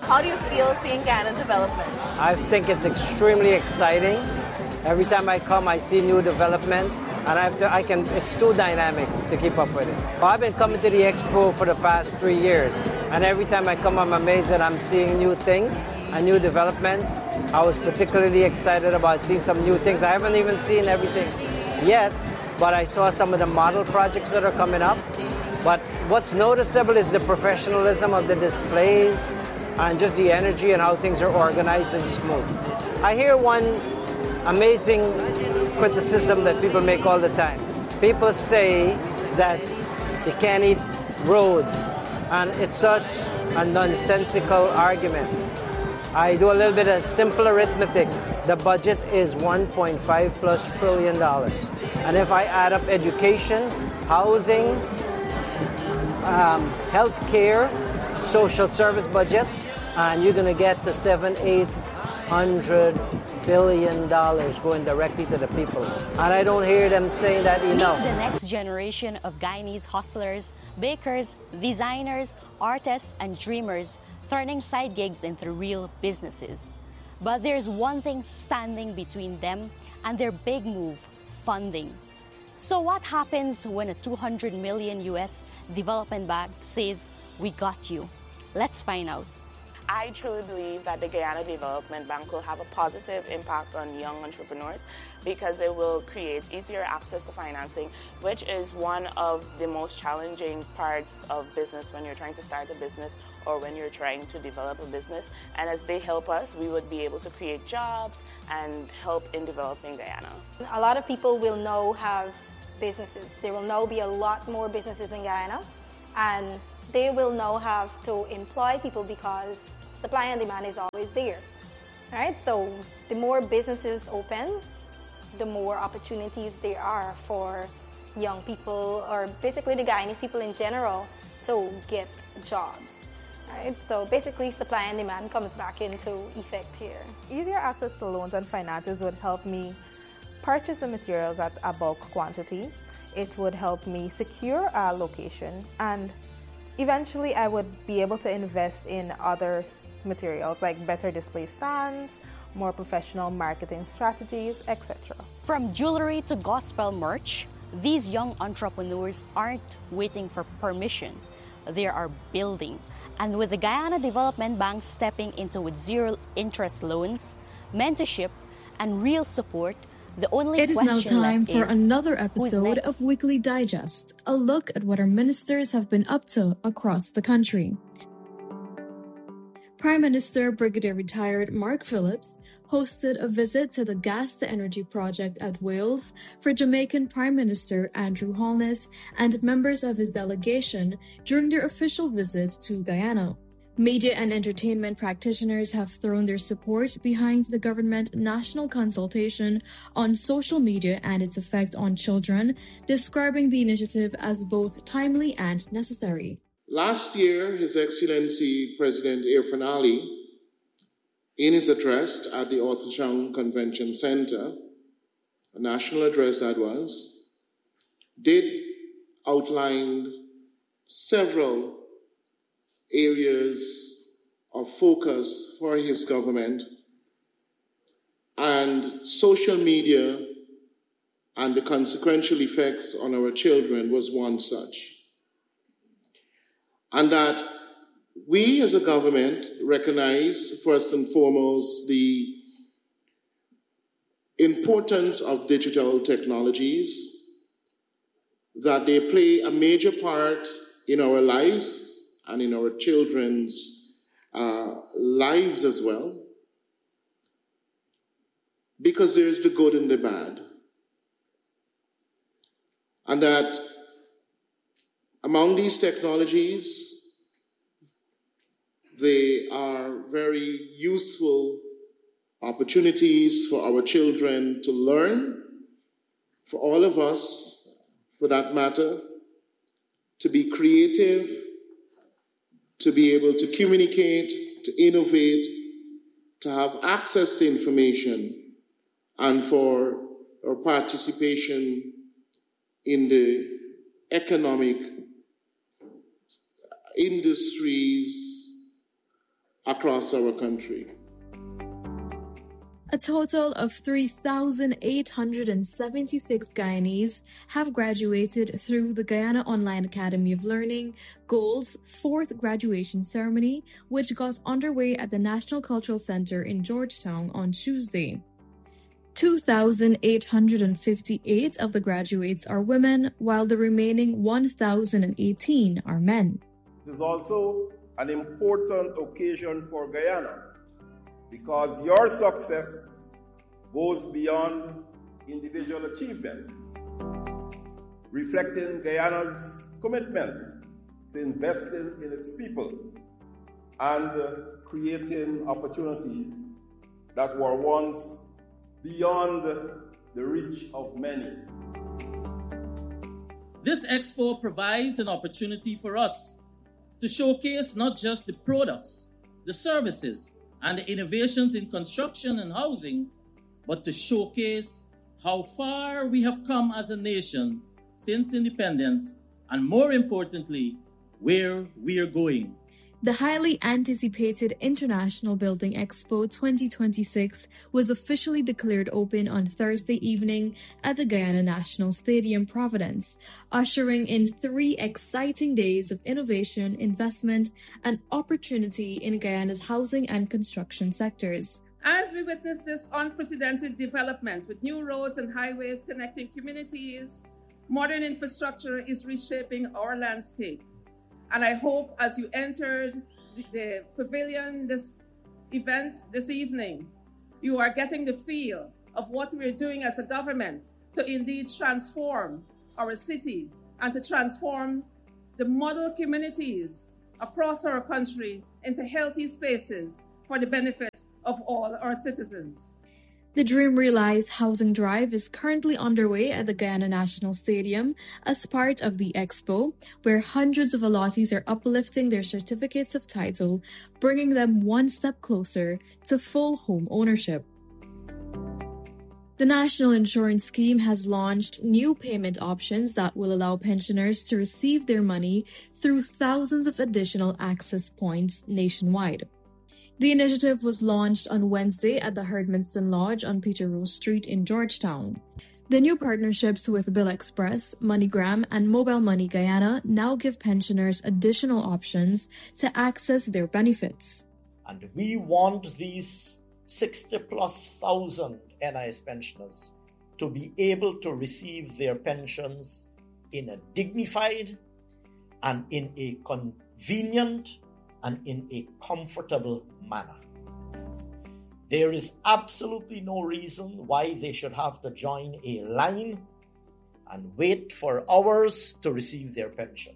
How do you feel seeing Guyana development? I think it's extremely exciting. Every time I come, I see new development, and it's too dynamic to keep up with it. Well, I've been coming to the Expo for the past 3 years, and every time I come, I'm amazed that I'm seeing new things and new developments. I was particularly excited about seeing some new things. I haven't even seen everything yet, but I saw some of the model projects that are coming up. But what's noticeable is the professionalism of the displays and just the energy and how things are organized and smooth. I hear one amazing criticism that people make all the time. People say that you can't eat roads, and it's such a nonsensical argument. I do a little bit of simple arithmetic. The budget is $1.5+ trillion. And if I add up education, housing, health care, social service budgets, and you're going to get to $700-800 billion going directly to the people. And I don't hear them saying that enough. Meet the next generation of Guyanese hustlers, bakers, designers, artists, and dreamers turning side gigs into real businesses. But there's one thing standing between them and their big move, funding. So what happens when a $200 million US development bank says, "We got you"? Let's find out. I truly believe that the Guyana Development Bank will have a positive impact on young entrepreneurs because it will create easier access to financing, which is one of the most challenging parts of business when you're trying to start a business or when you're trying to develop a business. And as they help us, we would be able to create jobs and help in developing Guyana. A lot of people will now have businesses. There will now be a lot more businesses in Guyana, and they will now have to employ people because supply and demand is always there, right? So the more businesses open, the more opportunities there are for young people, or basically the Guyanese people in general, to get jobs, right? So basically supply and demand comes back into effect here. Easier access to loans and finances would help me purchase the materials at a bulk quantity. It would help me secure a location, and eventually I would be able to invest in other materials like better display stands, more professional marketing strategies, etc. From jewelry to gospel merch, these young entrepreneurs aren't waiting for permission. They are building. And with the Guyana Development Bank stepping into with zero interest loans, mentorship, and real support, the only It is now question time left for is, another who's episode next? of Weekly Digest, a look at what our ministers have been up to across the country. Prime Minister Brigadier Retired Mark Phillips hosted a visit to the Gas to Energy project at Wales for Jamaican Prime Minister Andrew Holness and members of his delegation during their official visit to Guyana. Media and entertainment practitioners have thrown their support behind the government national consultation on social media and its effect on children, describing the initiative as both timely and necessary. Last year, His Excellency President Irfaan Ali, in his address at the Arthur Chang Convention Center, a national address that was, did outline several areas of focus for his government, and social media and the consequential effects on our children was one such. And that we as a government recognize first and foremost the importance of digital technologies, that they play a major part in our lives and in our children's lives as well, because there's the good and the bad. And that among these technologies, they are very useful opportunities for our children to learn, for all of us, for that matter, to be creative, to be able to communicate, to innovate, to have access to information, and for our participation in the economic industries across our country. A total of 3,876 Guyanese have graduated through the Guyana Online Academy of Learning, GOLD's fourth graduation ceremony, which got underway at the National Cultural Center in Georgetown on Tuesday. 2,858 of the graduates are women, while the remaining 1,018 are men. It is also an important occasion for Guyana, because your success goes beyond individual achievement, reflecting Guyana's commitment to investing in its people and creating opportunities that were once beyond the reach of many. This expo provides an opportunity for us to showcase not just the products, the services, and the innovations in construction and housing, but to showcase how far we have come as a nation since independence, and more importantly, where we are going. The highly anticipated International Building Expo 2026 was officially declared open on Thursday evening at the Guyana National Stadium, Providence, ushering in 3 exciting days of innovation, investment, and opportunity in Guyana's housing and construction sectors. As we witness this unprecedented development with new roads and highways connecting communities, modern infrastructure is reshaping our landscape. And I hope as you entered the pavilion, this event this evening, you are getting the feel of what we're doing as a government to indeed transform our city and to transform the model communities across our country into healthy spaces for the benefit of all our citizens. The Dream Realize Housing Drive is currently underway at the Guyana National Stadium as part of the Expo, where hundreds of allottees are uplifting their certificates of title, bringing them one step closer to full home ownership. The National Insurance Scheme has launched new payment options that will allow pensioners to receive their money through thousands of additional access points nationwide. The initiative was launched on Wednesday at the Herdmanston Lodge on Peter Rose Street in Georgetown. The new partnerships with Bill Express, MoneyGram, and Mobile Money Guyana now give pensioners additional options to access their benefits. And we want these 60,000+ NIS pensioners to be able to receive their pensions in a dignified and in a convenient and in a comfortable manner. There is absolutely no reason why they should have to join a line and wait for hours to receive their pension.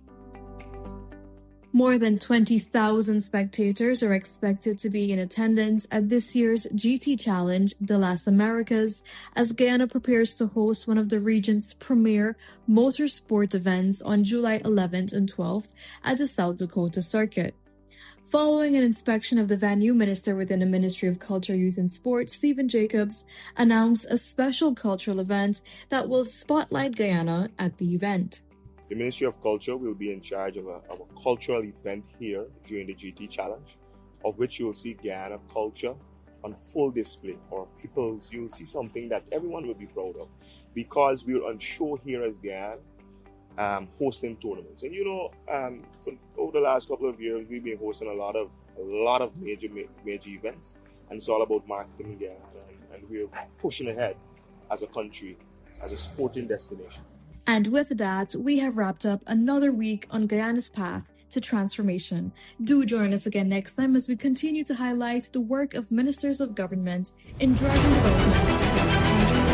More than 20,000 spectators are expected to be in attendance at this year's GT Challenge de las Americas as Guyana prepares to host one of the region's premier motorsport events on July 11th and 12th at the South Dakota Circuit. Following an inspection of the venue, Minister within the Ministry of Culture, Youth and Sport, Stephen Jacobs, announced a special cultural event that will spotlight Guyana at the event. The Ministry of Culture will be in charge of a cultural event here during the GT Challenge, of which you'll see Guyana culture on full display, or you'll see something that everyone will be proud of, because we're on show here as Guyana, hosting tournaments. And over the last couple of years, we've been hosting a lot of major events, and it's all about marketing Guyana, and we're pushing ahead as a country, as a sporting destination. And with that, we have wrapped up another week on Guyana's path to transformation. Do join us again next time as we continue to highlight the work of ministers of government in driving development across the country.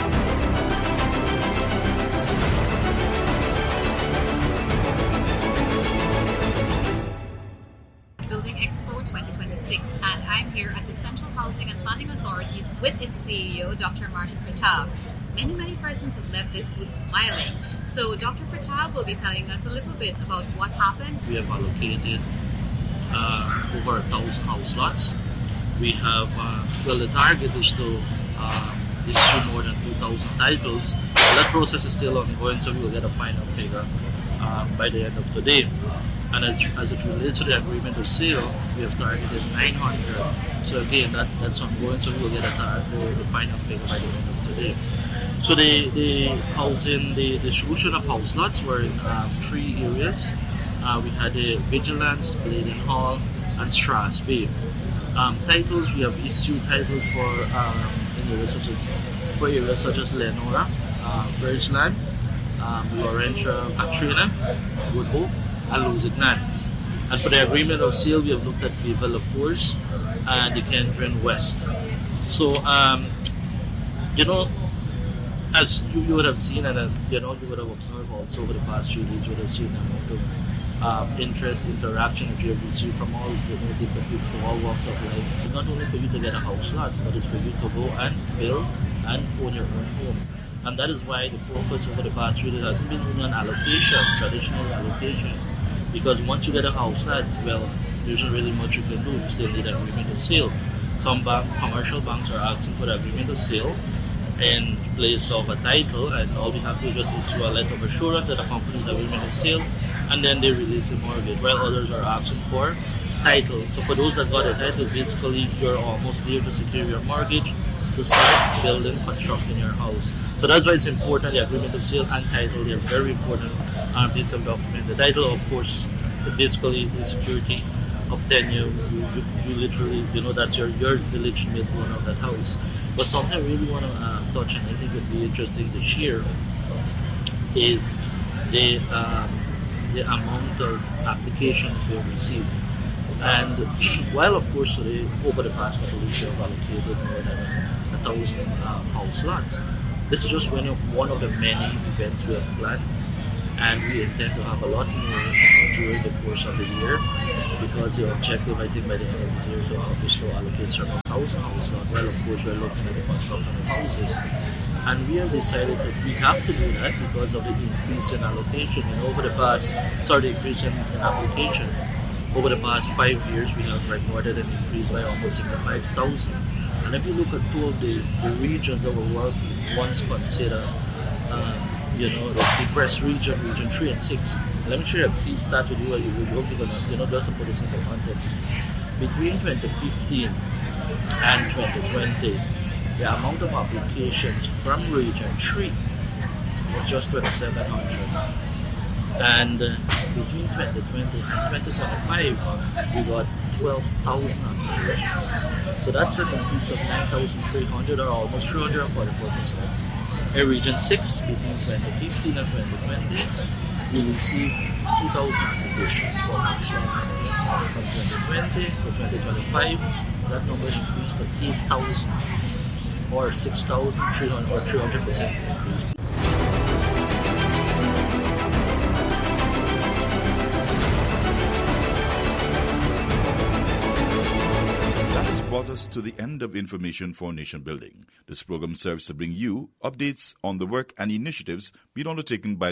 Building Expo 2026, and I'm here at the Central Housing and Planning Authorities with its CEO, Dr. Martin Pratap. Many persons have left this booth smiling. So Dr. Pratap will be telling us a little bit about what happened. We have allocated over 1,000 house lots. We have, the target is to issue more than 2,000 titles. That process is still ongoing, so we will get a final figure by the end of today. And as it relates to the agreement of sale, we have targeted 900. So again, that's ongoing, so we will get the final figure by the end of today. So the housing, the distribution of house lots were in 3 areas. We had the Vigilance, Bladen Hall, and Strasby. Titles, we have issued titles for areas such as Lenora, Bridgeland, Laurentia, Katrina, Good Hope, and Lusignan. And for the agreement of sale, we have looked at Viva La Force and the Kendron West. So, as you would have seen, and you would have observed also over the past few days, you would have seen the amount of interest, interaction that you have received from all different people from all walks of life. Not only for you to get a house lot, but it's for you to go and build and own your own home. And that is why the focus over the past few days hasn't been only on allocation, traditional allocation. Because once you get a house lot, well, there isn't really much you can do. You still need an agreement of sale. Some commercial banks are asking for the agreement of sale in place of a title, and all we have to do is just issue a letter of assurance that the company's agreement of sale, and then they release the mortgage, while others are asking for title. So for those that got a title, basically you're almost there to secure your mortgage to start building, constructing your house. So that's why it's important, the agreement of sale and title, they're very important piece of document. The title, of course, basically the security of tenure. You literally, that's you're the legitimate owner of that house. But something I really want to touch on, I think would be interesting to share, is the amount of applications we have received. And while, of course, over the past couple of years, we have allocated more than 1,000 house lots, this is just one of the many events we have planned. And we intend to have a lot more during the course of the year, because the objective, I think, by the end of this year is to allocate certain house lot. Well, of course, we're looking at the construction of houses. And we have decided that we have to do that because of the increase in allocation. Increase in application. Over the past 5 years, we have recorded an increase by almost 65,000. And if you look at two of the regions that were once considered, the depressed region 3 and 6. Let me share a key stat with you. Just to put this into context. Between 2015 and 2020, the amount of applications from region 3 was just 2,700. And between 2020 and 2025, we got 12,000 applications. So that's an increase of 9,300, or almost 344%. In Region 6, between 2015 and 2020, we received 2,000 applications for house. From 2020 to 2025, that number increased to 8,000, or 6,300, or 300% increase. Brought us to the end of Information for Nation Building. This program serves to bring you updates on the work and initiatives being undertaken by